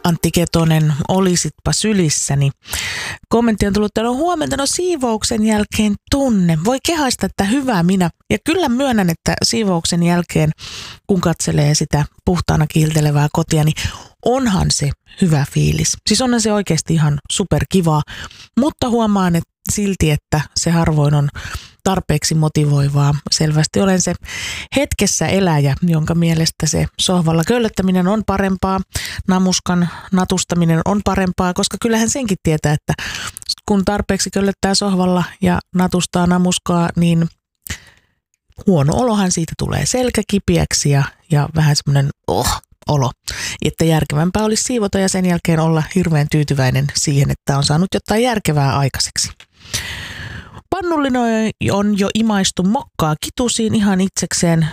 Antti Ketonen, olisitpa sylissäni. Kommentti on tullut, että huomenta, siivouksen jälkeen tunne. Voi kehaista, että hyvä minä. Ja kyllä myönnän, että siivouksen jälkeen, kun katselee sitä puhtaana kiiltelevää kotia, niin onhan se hyvä fiilis. Siis onhan se oikeasti ihan superkivaa, mutta huomaan että silti, että se harvoin on tarpeeksi motivoivaa. Selvästi olen se hetkessä eläjä, jonka mielestä se sohvalla köllöttäminen on parempaa, namuskan natustaminen on parempaa, koska kyllähän senkin tietää, että kun tarpeeksi köllöttää sohvalla ja natustaa namuskaa, niin huono olohan siitä tulee selkäkipiäksi ja vähän semmoinen olo. Että järkevämpää olisi siivota ja sen jälkeen olla hirveän tyytyväinen siihen, että on saanut jotain järkevää aikaiseksi. Pannullinen on jo imaistu mokkaa kitusiin ihan itsekseen,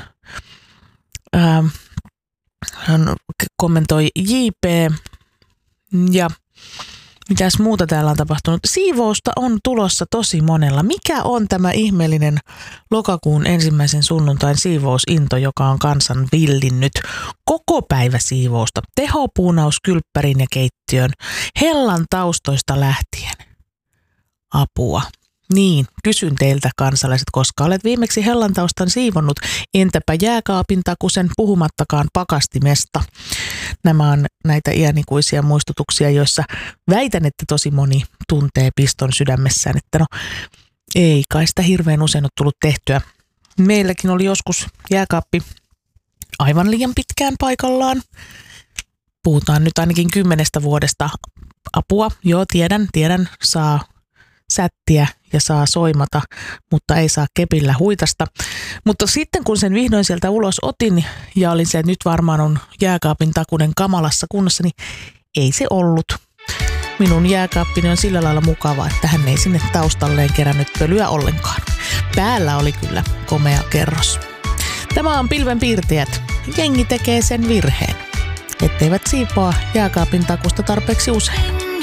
hän kommentoi JP. Ja mitäs muuta täällä on tapahtunut? Siivousta on tulossa tosi monella. Mikä on tämä ihmeellinen lokakuun ensimmäisen sunnuntain siivousinto, joka on kansan villinnyt? Koko päivä siivousta, tehopuunaus kylppärin ja keittiön, hellan taustoista lähtien. Apua. Niin, kysyn teiltä kansalaiset, koska olet viimeksi hellantaustan siivonnut, entäpä jääkaapin takusen puhumattakaan pakastimesta. Nämä on näitä iänikuisia muistutuksia, joissa väitän, että tosi moni tuntee piston sydämessään, että no ei kai sitä hirveän usein ole tullut tehtyä. Meilläkin oli joskus jääkaappi aivan liian pitkään paikallaan. Puhutaan nyt ainakin 10 vuodesta. Apua, joo tiedän, saa sättiä ja saa soimata, mutta ei saa kepillä huitasta. Mutta sitten kun sen vihdoin sieltä ulos otin ja olin se, että nyt varmaan on jääkaapin takunen kamalassa kunnossa, niin ei se ollut. Minun jääkaappini on sillä lailla mukava, että hän ei sinne taustalleen kerännyt pölyä ollenkaan. Päällä oli kyllä komea kerros. Tämä on pilvenpiirtäjät. Jengi tekee sen virheen, etteivät siivoa jääkaapin takusta tarpeeksi usein.